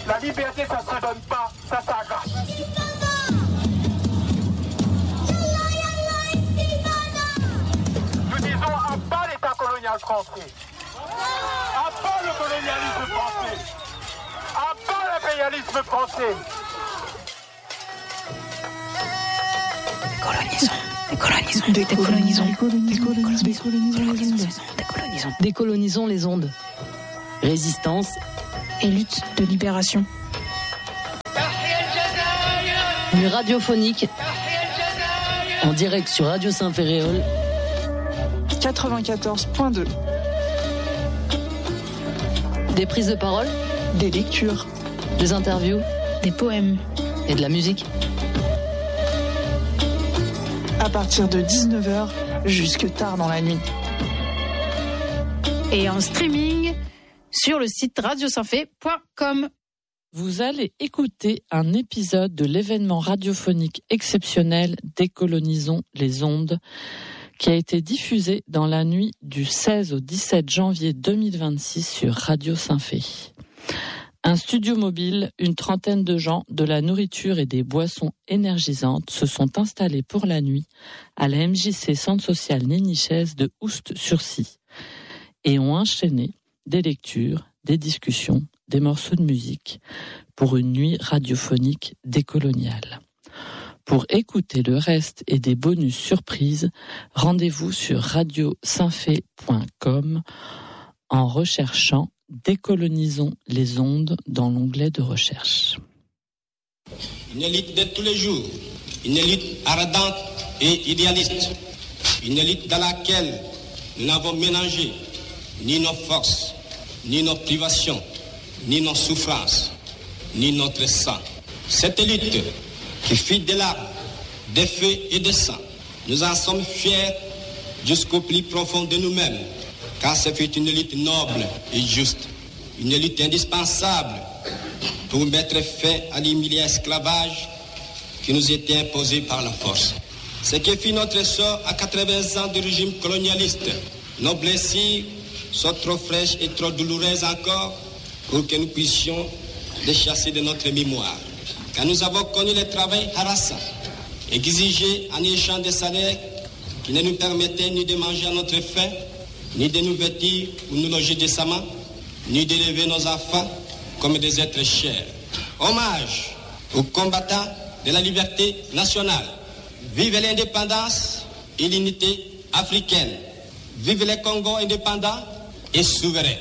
La liberté, ça ne se donne pas, ça s'aggrave. Nous disons à bas l'État colonial français, à bas le colonialisme français, à bas l'impérialisme français. Décolonisons les ondes. Résistance et lutte de libération. Nuit radiophonique en direct sur Radio Saint-Ferréol 94.2. Des prises de parole, des lectures, des interviews, des poèmes et de la musique. À partir de 19h jusque tard dans la nuit. Et en streaming sur le site radiosaintfait.com. Vous allez écouter un épisode de l'événement radiophonique exceptionnel Décolonisons les ondes qui a été diffusé dans la nuit du 16 au 17 janvier 2026 sur Radio Saint-Fé. Un studio mobile, une trentaine de gens, de la nourriture et des boissons énergisantes se sont installés pour la nuit à la MJC Centre Social Nénichaise de Oust-sur-Scie et ont enchaîné des lectures, des discussions, des morceaux de musique pour une nuit radiophonique décoloniale. Pour écouter le reste et des bonus surprises, rendez-vous sur radiosaintfait.com en recherchant Décolonisons les ondes dans l'onglet de recherche. Une élite de tous les jours, une élite ardente et idéaliste, une élite dans laquelle nous n'avons mélangé ni nos forces, ni nos privations, ni nos souffrances, ni notre sang. Cette élite qui fit des larmes, des feux et des sang, nous en sommes fiers jusqu'au plus profond de nous-mêmes, car ce fut une élite noble et juste, une élite indispensable pour mettre fin à l'humiliant esclavage qui nous était imposé par la force. Ce qui fit notre sort à 80 ans de régime colonialiste, nos blessures sont trop fraîches et trop douloureuses encore pour que nous puissions les chasser de notre mémoire. Car nous avons connu le travail harassant, exigé en échange des salaires qui ne nous permettaient ni de manger à notre faim, ni de nous vêtir ou nous loger décemment, ni d'élever nos enfants comme des êtres chers. Hommage aux combattants de la liberté nationale. Vive l'indépendance et l'unité africaine. Vive les Congo indépendants et souverains.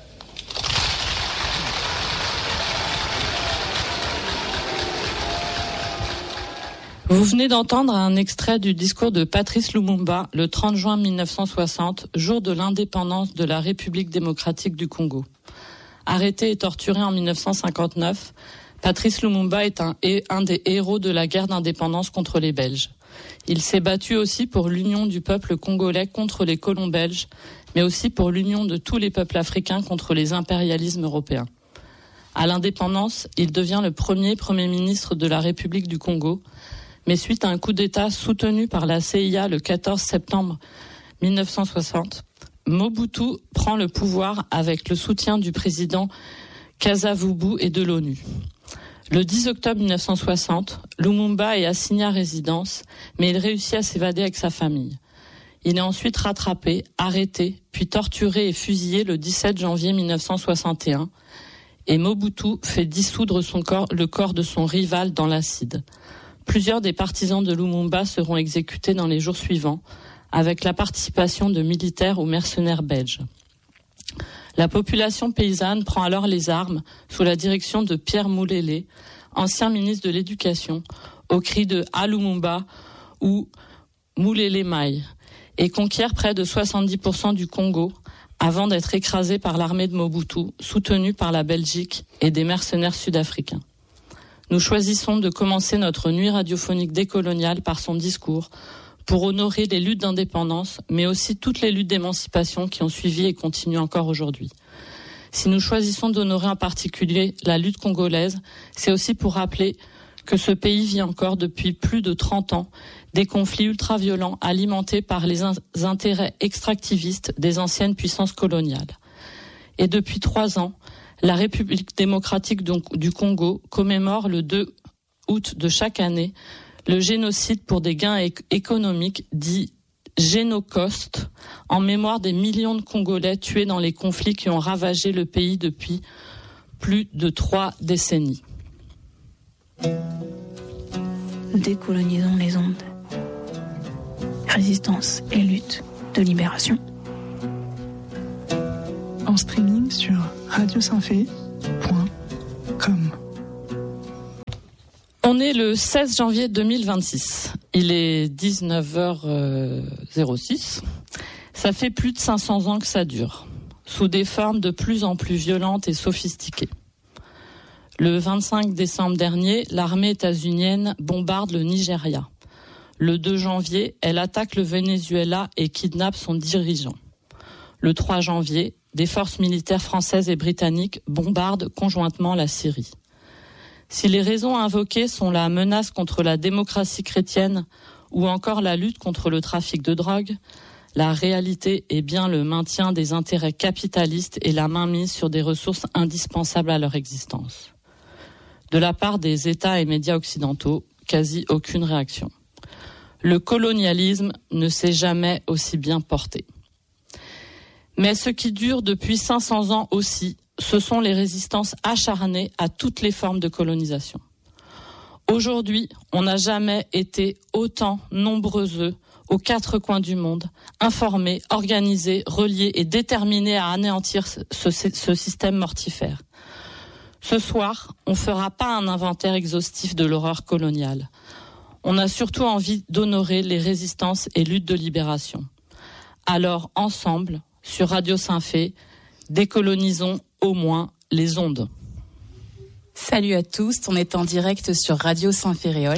Vous venez d'entendre un extrait du discours de Patrice Lumumba le 30 juin 1960, jour de l'indépendance de la République démocratique du Congo. Arrêté et torturé en 1959, Patrice Lumumba est un des héros de la guerre d'indépendance contre les Belges. Il s'est battu aussi pour l'union du peuple congolais contre les colons belges, mais aussi pour l'union de tous les peuples africains contre les impérialismes européens. À l'indépendance, il devient le premier ministre de la République du Congo, mais suite à un coup d'État soutenu par la CIA le 14 septembre 1960, Mobutu prend le pouvoir avec le soutien du président Kasavubu et de l'ONU. Le 10 octobre 1960, Lumumba est assigné à résidence, mais il réussit à s'évader avec sa famille. Il est ensuite rattrapé, arrêté, puis torturé et fusillé le 17 janvier 1961, et Mobutu fait dissoudre le corps de son rival dans l'acide. Plusieurs des partisans de Lumumba seront exécutés dans les jours suivants, avec la participation de militaires ou mercenaires belges. La population paysanne prend alors les armes sous la direction de Pierre Moulélé, ancien ministre de l'Éducation, au cri de « À Lumumba » ou « Moulélé Maï » et conquiert près de 70% du Congo avant d'être écrasé par l'armée de Mobutu, soutenue par la Belgique et des mercenaires sud-africains. Nous choisissons de commencer notre nuit radiophonique décoloniale par son discours pour honorer les luttes d'indépendance, mais aussi toutes les luttes d'émancipation qui ont suivi et continuent encore aujourd'hui. Si nous choisissons d'honorer en particulier la lutte congolaise, c'est aussi pour rappeler que ce pays vit encore depuis plus de 30 ans des conflits ultra-violents alimentés par les intérêts extractivistes des anciennes puissances coloniales. Et depuis 3 ans, La République démocratique du Congo commémore le 2 août de chaque année le génocide pour des gains économiques dit génocoste en mémoire des millions de Congolais tués dans les conflits qui ont ravagé le pays depuis plus de 3 décennies. Décolonisons les ondes. Résistance et lutte de libération. En streaming sur radiosaintfé.com. On est le 16 janvier 2026. Il est 19h06. Ça fait plus de 500 ans que ça dure, sous des formes de plus en plus violentes et sophistiquées. Le 25 décembre dernier, l'armée états-unienne bombarde le Nigeria. Le 2 janvier, elle attaque le Venezuela et kidnappe son dirigeant. Le 3 janvier, des forces militaires françaises et britanniques bombardent conjointement la Syrie. Si les raisons invoquées sont la menace contre la démocratie chrétienne ou encore la lutte contre le trafic de drogue, la réalité est bien le maintien des intérêts capitalistes et la mainmise sur des ressources indispensables à leur existence. De la part des États et médias occidentaux, quasi aucune réaction. Le colonialisme ne s'est jamais aussi bien porté. Mais ce qui dure depuis 500 ans aussi, ce sont les résistances acharnées à toutes les formes de colonisation. Aujourd'hui, on n'a jamais été autant nombreux aux 4 coins du monde, informés, organisés, reliés et déterminés à anéantir ce système mortifère. Ce soir, on ne fera pas un inventaire exhaustif de l'horreur coloniale. On a surtout envie d'honorer les résistances et luttes de libération. Alors, ensemble, sur Radio Saint-Fé, décolonisons au moins les ondes. Salut à tous, on est en direct sur Radio Saint-Féréol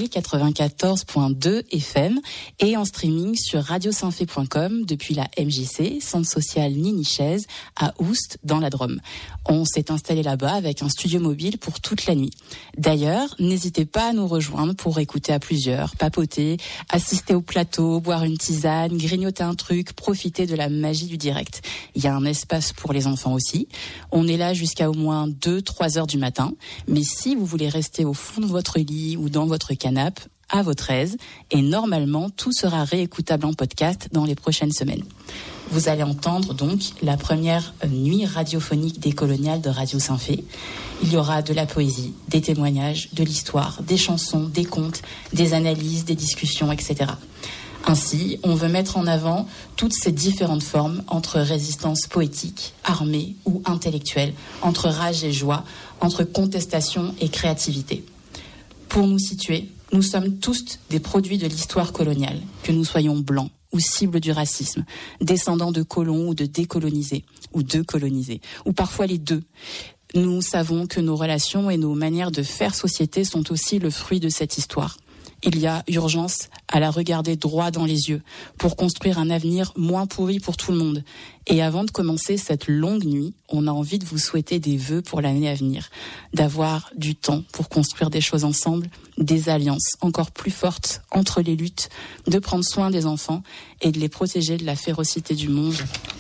94.2 FM et en streaming sur radiosaintfé.com depuis la MJC, Centre social Nini Chaise, à Oust, dans la Drôme. On s'est installé là-bas avec un studio mobile pour toute la nuit. D'ailleurs, n'hésitez pas à nous rejoindre pour écouter à plusieurs, papoter, assister au plateau, boire une tisane, grignoter un truc, profiter de la magie du direct. Il y a un espace pour les enfants aussi. On est là jusqu'à au moins 2-3 heures du matin. Mais si vous voulez rester au fond de votre lit ou dans votre canapé, à votre aise, et normalement, tout sera réécoutable en podcast dans les prochaines semaines. Vous allez entendre donc la première nuit radiophonique décoloniale de Radio Saint-Fé. Il y aura de la poésie, des témoignages, de l'histoire, des chansons, des contes, des analyses, des discussions, etc. Ainsi, on veut mettre en avant toutes ces différentes formes entre résistance poétique, armée ou intellectuelle, entre rage et joie, entre contestation et créativité. Pour nous situer, nous sommes tous des produits de l'histoire coloniale, que nous soyons blancs ou cibles du racisme, descendants de colons ou de décolonisés, ou de colonisés, ou parfois les deux. Nous savons que nos relations et nos manières de faire société sont aussi le fruit de cette histoire. Il y a urgence à la regarder droit dans les yeux pour construire un avenir moins pourri pour tout le monde. Et avant de commencer cette longue nuit, on a envie de vous souhaiter des vœux pour l'année à venir, d'avoir du temps pour construire des choses ensemble, des alliances encore plus fortes entre les luttes, de prendre soin des enfants et de les protéger de la férocité du monde,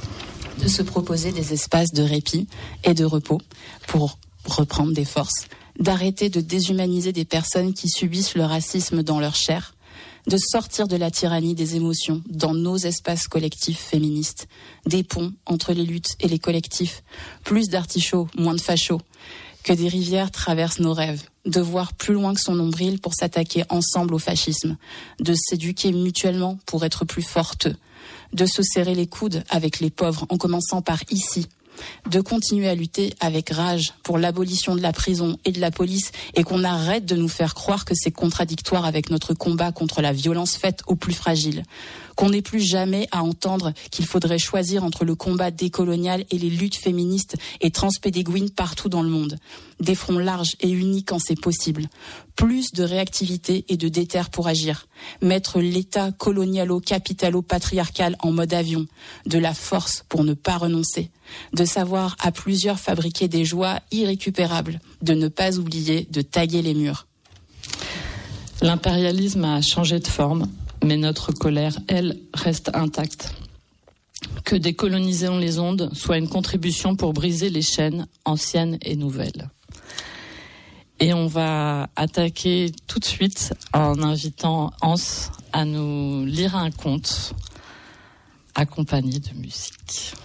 de se proposer des espaces de répit et de repos pour reprendre des forces, d'arrêter de déshumaniser des personnes qui subissent le racisme dans leur chair, de sortir de la tyrannie des émotions dans nos espaces collectifs féministes, des ponts entre les luttes et les collectifs, plus d'artichauts, moins de fachos, que des rivières traversent nos rêves, de voir plus loin que son nombril pour s'attaquer ensemble au fascisme, de s'éduquer mutuellement pour être plus fortes, de se serrer les coudes avec les pauvres en commençant par ici, de continuer à lutter avec rage pour l'abolition de la prison et de la police et qu'on arrête de nous faire croire que c'est contradictoire avec notre combat contre la violence faite aux plus fragiles. Qu'on n'ait plus jamais à entendre qu'il faudrait choisir entre le combat décolonial et les luttes féministes et transpédéguines partout dans le monde. Des fronts larges et unis quand c'est possible. Plus de réactivité et de déter pour agir. Mettre l'État colonialo-capitalo-patriarcal en mode avion. De la force pour ne pas renoncer. De savoir à plusieurs fabriquer des joies irrécupérables. De ne pas oublier de taguer les murs. L'impérialisme a changé de forme, mais notre colère, elle, reste intacte. que Décolonisons les ondes soit une contribution pour briser les chaînes anciennes et nouvelles. Et on va attaquer tout de suite en invitant Hans à nous lire un conte accompagné de musique.